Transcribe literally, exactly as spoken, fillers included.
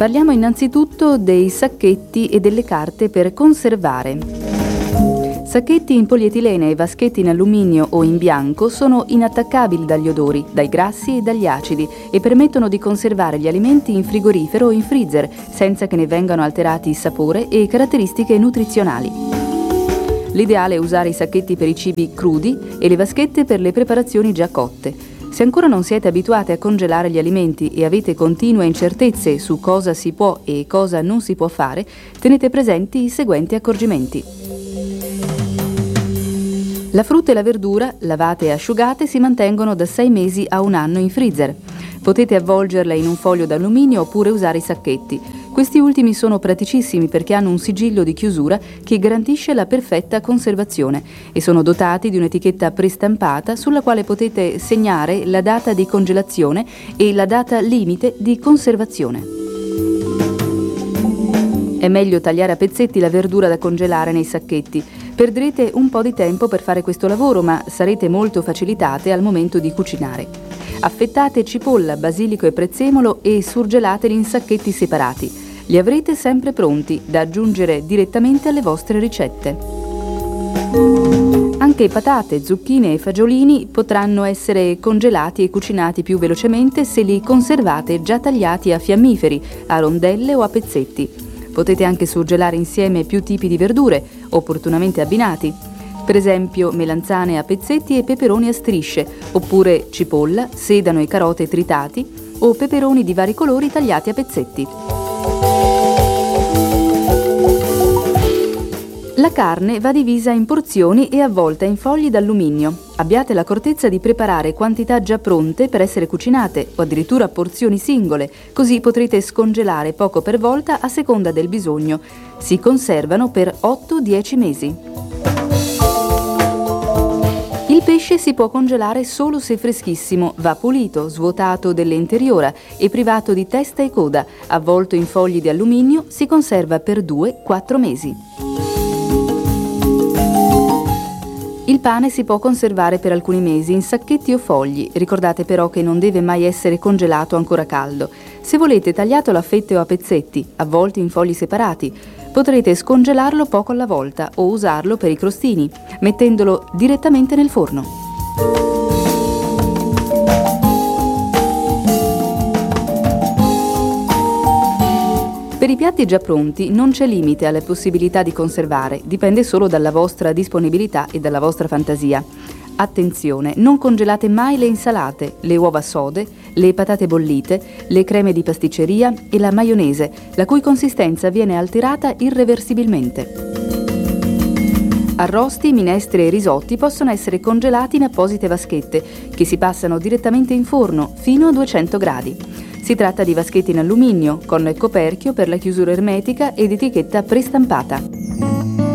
Parliamo innanzitutto dei sacchetti e delle carte per conservare. Sacchetti in polietilene e vaschetti in alluminio o in bianco sono inattaccabili dagli odori, dai grassi e dagli acidi e permettono di conservare gli alimenti in frigorifero o in freezer senza che ne vengano alterati sapore e caratteristiche nutrizionali. L'ideale è usare i sacchetti per i cibi crudi e le vaschette per le preparazioni già cotte. Se ancora non siete abituati a congelare gli alimenti e avete continue incertezze su cosa si può e cosa non si può fare, tenete presenti i seguenti accorgimenti. La frutta e la verdura, lavate e asciugate, si mantengono da sei mesi a un anno in freezer. Potete avvolgerla in un foglio d'alluminio oppure usare i sacchetti. Questi ultimi sono praticissimi perché hanno un sigillo di chiusura che garantisce la perfetta conservazione e sono dotati di un'etichetta prestampata sulla quale potete segnare la data di congelazione e la data limite di conservazione. È meglio tagliare a pezzetti la verdura da congelare nei sacchetti. Perderete un po' di tempo per fare questo lavoro, ma sarete molto facilitate al momento di cucinare. Affettate cipolla, basilico e prezzemolo e surgelateli in sacchetti separati. Li avrete sempre pronti da aggiungere direttamente alle vostre ricette. Anche patate, zucchine e fagiolini potranno essere congelati e cucinati più velocemente se li conservate già tagliati a fiammiferi, a rondelle o a pezzetti. Potete anche surgelare insieme più tipi di verdure, opportunamente abbinati. Per esempio melanzane a pezzetti e peperoni a strisce, oppure cipolla, sedano e carote tritati, o peperoni di vari colori tagliati a pezzetti. La carne va divisa in porzioni e avvolta in fogli d'alluminio. Abbiate l'accortezza di preparare quantità già pronte per essere cucinate o addirittura porzioni singole, così potrete scongelare poco per volta a seconda del bisogno. Si conservano per otto dieci mesi. Il pesce si può congelare solo se freschissimo, va pulito, svuotato dell'interiora e privato di testa e coda, avvolto in fogli di alluminio, si conserva per due quattro mesi. Il pane si può conservare per alcuni mesi in sacchetti o fogli, ricordate però che non deve mai essere congelato ancora caldo. Se volete tagliatelo a fette o a pezzetti, avvolti in fogli separati, potrete scongelarlo poco alla volta o usarlo per i crostini, mettendolo direttamente nel forno. Per i piatti già pronti non c'è limite alle possibilità di conservare, dipende solo dalla vostra disponibilità e dalla vostra fantasia. Attenzione, non congelate mai le insalate, le uova sode, le patate bollite, le creme di pasticceria e la maionese, la cui consistenza viene alterata irreversibilmente. Arrosti, minestre e risotti possono essere congelati in apposite vaschette, che si passano direttamente in forno fino a duecento gradi. Si tratta di vaschetti in alluminio, con coperchio per la chiusura ermetica ed etichetta prestampata.